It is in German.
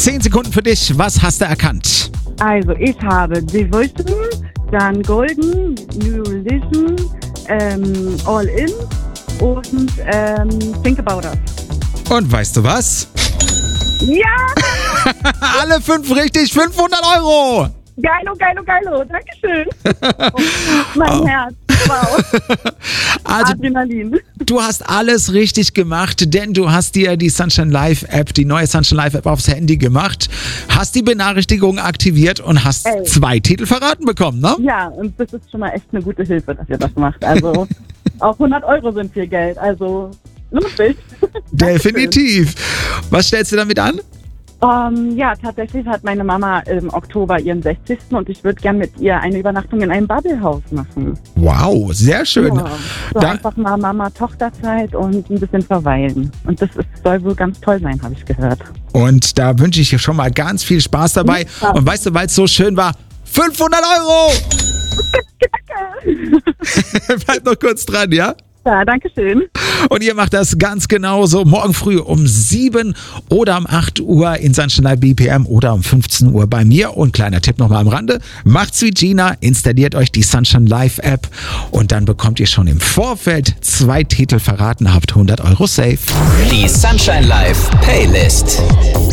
10 Sekunden für dich. Was hast du erkannt? Also, ich habe Devotion, dann Golden, New Religion, All In und Think About Us. Und weißt du was? Ja! Alle 5 richtig, 500 Euro. Geilo. Dankeschön. Oh, mein Herz. Wow. Also, Adrenalin. du hast alles richtig gemacht, denn du hast dir die Sunshine Live App, die neue Sunshine Live App aufs Handy gemacht, hast die Benachrichtigung aktiviert und hast 2 Titel verraten bekommen, ne? Ja, und das ist schon mal echt eine gute Hilfe, dass ihr das macht. Also, auch 100 Euro sind viel Geld. Also, lohnt sich. Definitiv. Was stellst du damit an? Ja, tatsächlich hat meine Mama im Oktober ihren 60. und ich würde gern mit ihr eine Übernachtung in einem Bubblehaus machen. Wow, sehr schön. Ja, so einfach mal Mama-Tochter-Zeit und ein bisschen verweilen. Und das soll wohl ganz toll sein, habe ich gehört. Und da wünsche ich dir schon mal ganz viel Spaß dabei. Ja. Und weißt du, weil es so schön war, 500 Euro! Bleib noch kurz dran, ja? Ja, danke schön. Und ihr macht das ganz genauso. Morgen früh um 7 oder um 8 Uhr in Sunshine Live BPM oder um 15 Uhr bei mir. Und kleiner Tipp nochmal am Rande. Macht's wie Gina, installiert euch die Sunshine Live App und dann bekommt ihr schon im Vorfeld 2 Titel verraten, habt 100 Euro safe. Die Sunshine Live Playlist.